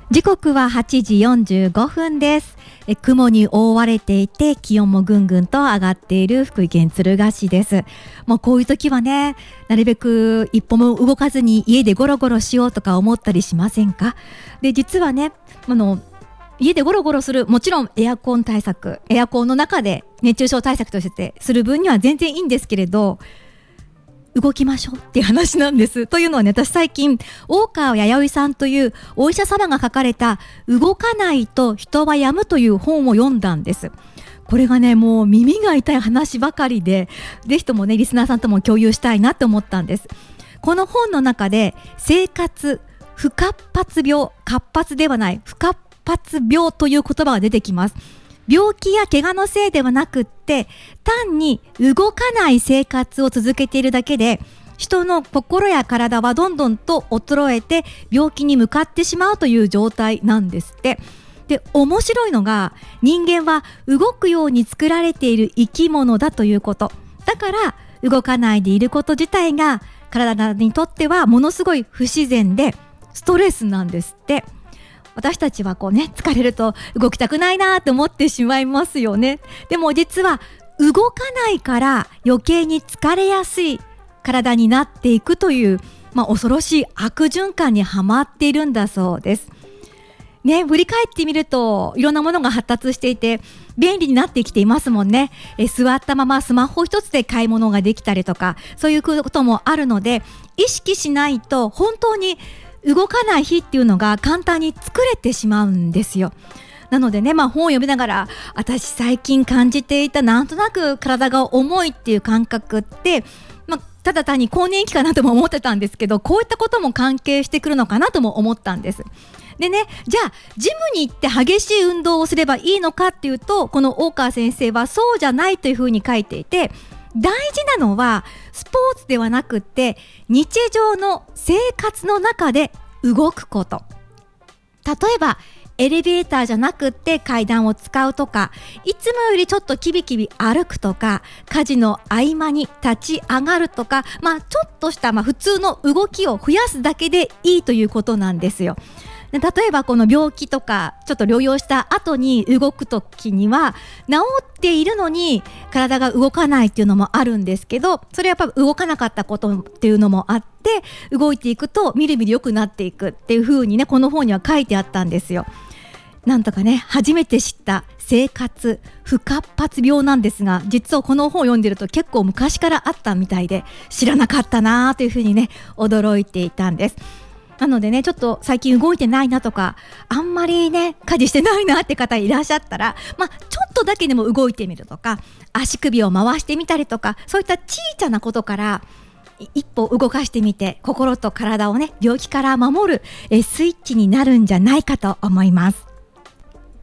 時刻は8時45分です。雲に覆われていて気温もぐんぐんと上がっている福井県敦賀市です。もうこういう時はね、なるべく一歩も動かずに家でゴロゴロしようとか思ったりしませんか？で、実はね、家でゴロゴロする、もちろんエアコン対策、エアコンの中で熱中症対策としてする分には全然いいんですけれど、動きましょうっていう話なんです。というのはね、私最近大川弥生さんというお医者様が書かれた動かないと人は病むという本を読んだんです。これがね、もう耳が痛い話ばかりで、ぜひともね、リスナーさんとも共有したいなと思ったんです。この本の中で生活不活発病、活発ではない不活発病という言葉が出てきます。病気や怪我のせいではなくって、単に動かない生活を続けているだけで、人の心や体はどんどんと衰えて病気に向かってしまうという状態なんですって。で、面白いのが、人間は動くように作られている生き物だということ。だから動かないでいること自体が体にとってはものすごい不自然でストレスなんですって。私たちはこうね、疲れると動きたくないなって思ってしまいますよね。でも実は動かないから余計に疲れやすい体になっていくという、恐ろしい悪循環にはまっているんだそうです。ね、振り返ってみるといろんなものが発達していて便利になってきていますもんね。座ったままスマホ一つで買い物ができたりとか、そういうこともあるので、意識しないと本当に動かない日っていうのが簡単に作れてしまうんですよ。なのでね、本を読みながら、私最近感じていたなんとなく体が重いっていう感覚って、ただ単に更年期かなとも思ってたんですけど、こういったことも関係してくるのかなとも思ったんです。でね、じゃあジムに行って激しい運動をすればいいのかっていうと、この大川先生はそうじゃないというふうに書いていて、大事なのはスポーツではなくって日常の生活の中で動くこと。例えばエレベーターじゃなくって階段を使うとか、いつもよりちょっとキビキビ歩くとか、家事の合間に立ち上がるとか、ちょっとした普通の動きを増やすだけでいいということなんですよ。例えばこの病気とかちょっと療養した後に動くときには、治っているのに体が動かないっていうのもあるんですけど、それはやっぱ動かなかったことっていうのもあって、動いていくとみるみる良くなっていくっていう風にね、この本には書いてあったんですよ。なんとかね、初めて知った生活不活発病なんですが、実はこの本を読んでると結構昔からあったみたいで、知らなかったなという風にね、驚いていたんです。なのでね、ちょっと最近動いてないなとか、あんまりね、家事してないなって方いらっしゃったら、ちょっとだけでも動いてみるとか、足首を回してみたりとか、そういった小さなことから一歩動かしてみて、心と体をね、病気から守るスイッチになるんじゃないかと思います。